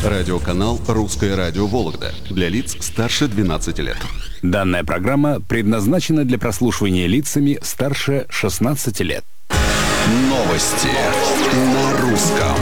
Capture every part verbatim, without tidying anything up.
Радиоканал «Русское радио Вологда» для лиц старше двенадцати лет. Данная программа предназначена для прослушивания лицами старше шестнадцати лет. Новости на русском.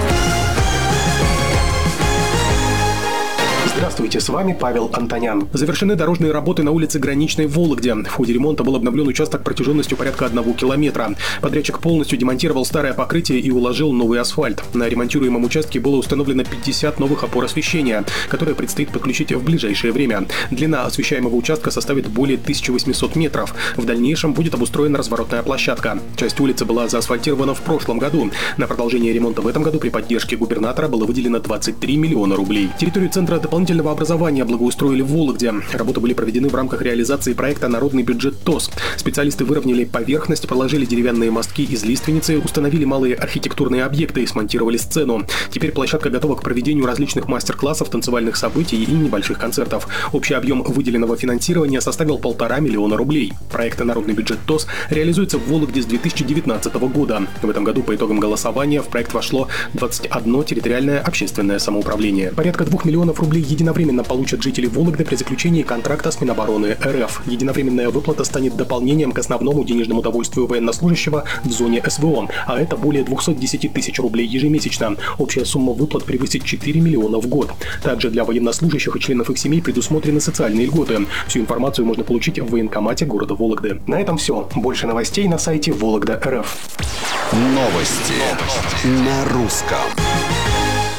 Здравствуйте, с вами Павел Антонян. Завершены дорожные работы на улице Граничной в Вологде. В ходе ремонта был обновлен участок протяженностью порядка одного километра. Подрядчик полностью демонтировал старое покрытие и уложил новый асфальт. На ремонтируемом участке было установлено пятьдесят новых опор освещения, которые предстоит подключить в ближайшее время. Длина освещаемого участка составит более тысячи восьмисот метров. В дальнейшем будет обустроена разворотная площадка. Часть улицы была заасфальтирована в прошлом году. На продолжение ремонта в этом году при поддержке губернатора было выделено двадцать три миллиона рублей. Территорию центра дополнительного образования благоустроили в Вологде. Работы были проведены в рамках реализации проекта «Народный бюджет ТОС». Специалисты выровняли поверхность, положили деревянные мостки из лиственницы, установили малые архитектурные объекты и смонтировали сцену. Теперь площадка готова к проведению различных мастер-классов, танцевальных событий и небольших концертов. Общий объем выделенного финансирования составил полтора миллиона рублей. Проект «Народный бюджет ТОС» реализуется в Вологде с две тысячи девятнадцатого года. В этом году по итогам голосования в проект вошло двадцать одно территориальное общественное самоуправление. Порядка двух миллионов рублей единовременно получат жители Вологды при заключении контракта с Минобороны РФ. Единовременная выплата станет дополнением к основному денежному довольствию военнослужащего в зоне СВО, а это более двухсот десяти тысяч рублей ежемесячно. Общая сумма выплат превысит четыре миллиона в год. Также для военнослужащих и членов их семей предусмотрены социальные льготы. Всю информацию можно получить в военкомате города Вологды. На этом все. Больше новостей на сайте Вологда точка РФ. Новости на русском.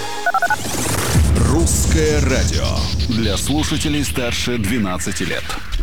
Русское радио для слушателей старше двенадцати лет.